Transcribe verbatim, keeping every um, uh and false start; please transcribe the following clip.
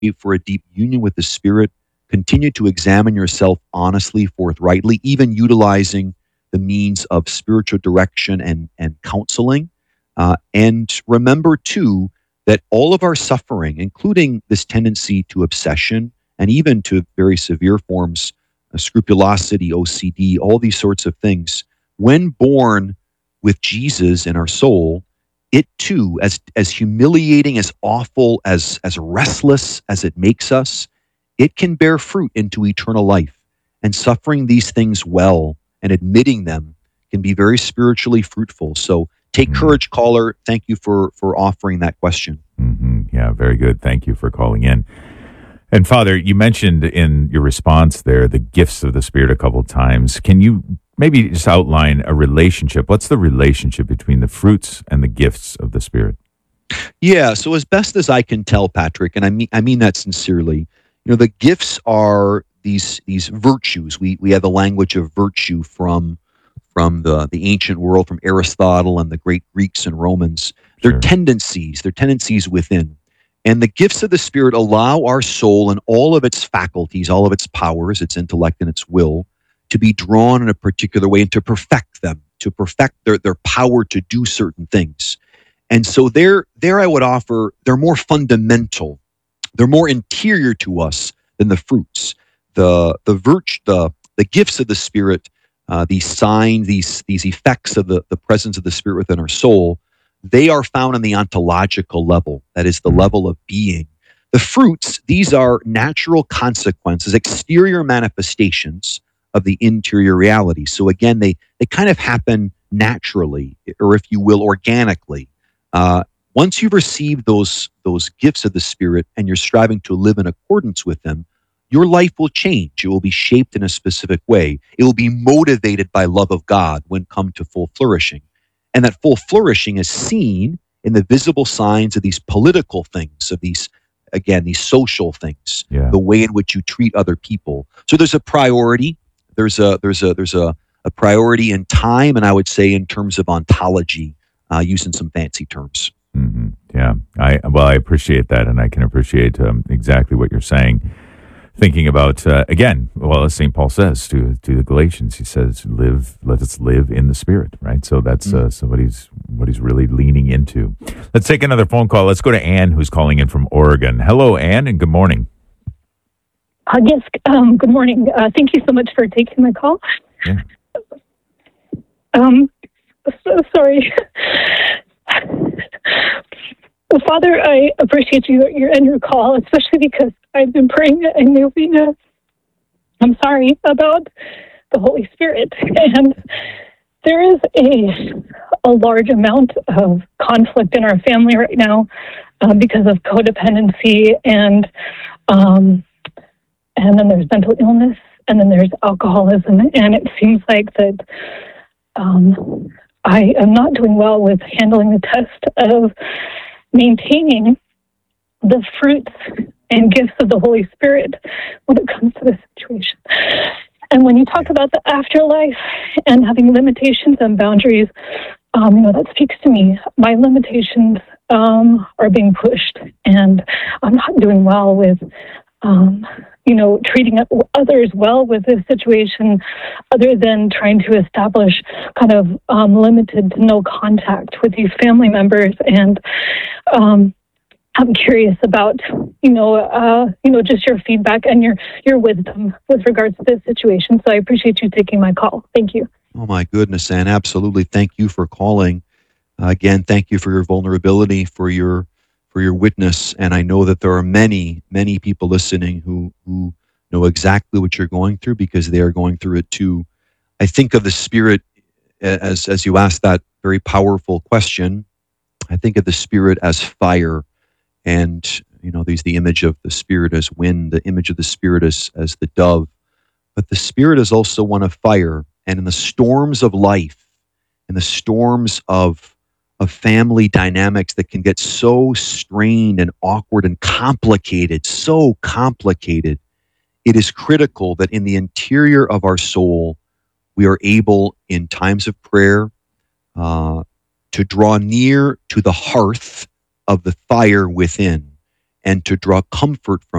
for a deep union with the Spirit. Continue to examine yourself honestly, forthrightly, even utilizing the means of spiritual direction and, and counseling. Uh, and remember, too, that all of our suffering, including this tendency to obsession and even to very severe forms, uh, scrupulosity, O C D, all these sorts of things, when born with Jesus in our soul, it too, as as humiliating, as awful, as as restless as it makes us, it can bear fruit into eternal life. And suffering these things well and admitting them can be very spiritually fruitful. So take Mhm. courage, caller. Thank you for for offering that question. hmm Yeah, very good. Thank you for calling in. And Father, you mentioned in your response there the gifts of the Spirit a couple of times. Can you maybe just outline a relationship? What's the relationship between the fruits and the gifts of the Spirit? Yeah, so as best as I can tell, Patrick, and I mean I mean that sincerely, you know, the gifts are these these virtues. We we have the language of virtue from from the the ancient world, from Aristotle and the great Greeks and Romans. They're Sure. tendencies, they're tendencies within. And the gifts of the Spirit allow our soul and all of its faculties, all of its powers, its intellect and its will, to be drawn in a particular way and to perfect them, to perfect their, their power to do certain things. And so there, there I would offer, they're more fundamental. They're more interior to us than the fruits. The the virtue, the the gifts of the Spirit, uh, these signs, these these effects of the, the presence of the Spirit within our soul, they are found on the ontological level. That is the level of being. The fruits, these are natural consequences, exterior manifestations of the interior reality. So again, they they kind of happen naturally, or if you will, organically. Uh, Once you've received those those gifts of the Spirit and you're striving to live in accordance with them, your life will change. It will be shaped in a specific way. It will be motivated by love of God when come to full flourishing. And that full flourishing is seen in the visible signs of these political things, of these, again, these social things, Yeah. the way in which you treat other people. So there's a priority. There's a there's a there's a, a priority in time, and I would say in terms of ontology, uh, using some fancy terms. hmm Yeah. I well, I appreciate that, and I can appreciate um, exactly what you're saying. Thinking about uh, again, well, as Saint Paul says to to the Galatians, he says, "Live, let us live in the Spirit." Right. So that's uh, so what he's what he's really leaning into. Let's take another phone call. Let's go to Anne, who's calling in from Oregon. Hello, Anne, and good morning. Uh, yes, um, good morning. Uh, thank you so much for taking my call. Yeah. Um, so sorry. Father, I appreciate you your and your call, especially because I've been praying and Novena. I'm sorry about the Holy Spirit, and there is a a large amount of conflict in our family right now uh, because of codependency, and um, and then there's mental illness, and then there's alcoholism, and it seems like that um, I am not doing well with handling the test of maintaining the fruits and gifts of the Holy Spirit when it comes to this situation. And when you talk about the afterlife and having limitations and boundaries, um, you know, that speaks to me. My limitations um, are being pushed, and I'm not doing well with, um, you know, treating others well with this situation, other than trying to establish kind of um, limited to no contact with these family members. And um, I'm curious about, you know, uh, you know, just your feedback and your, your wisdom with regards to this situation. So I appreciate you taking my call. Thank you. Oh my goodness, Ann, absolutely. Thank you for calling. Uh, again, thank you for your vulnerability, for your for your witness. And I know that there are many, many people listening who who know exactly what you're going through because they are going through it too. I think of the Spirit as as you asked that very powerful question. I think of the Spirit as fire, and you know, there's the image of the Spirit as wind, the image of the Spirit as as the dove. But the Spirit is also one of fire, and in the storms of life, in the storms of of family dynamics that can get so strained and awkward and complicated, so complicated, it is critical that in the interior of our soul, we are able, in times of prayer, uh, to draw near to the hearth of the fire within. and to draw comfort from